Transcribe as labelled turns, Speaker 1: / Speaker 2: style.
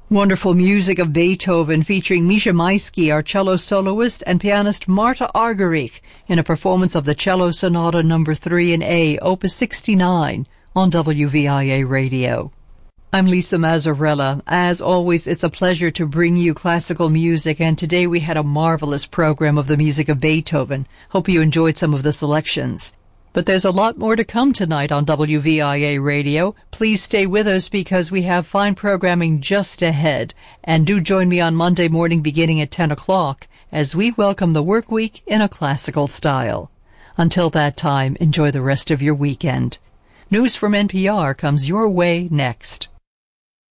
Speaker 1: Wonderful music of Beethoven featuring Misha Maisky, our cello soloist, and pianist Marta Argerich in a performance of the Cello Sonata No. 3 in A, Opus 69 on WVIA Radio. I'm Lisa Mazzarella. As always, it's a pleasure to bring you classical music, and today we had a marvelous program of the music of Beethoven. Hope you enjoyed some of the selections. But there's a lot more to come tonight on WVIA Radio. Please stay with us because we have fine programming just ahead. And do join me on Monday morning beginning at 10 o'clock as we welcome the work week in a classical style. Until that time, enjoy the rest of your weekend. News from NPR comes your way next.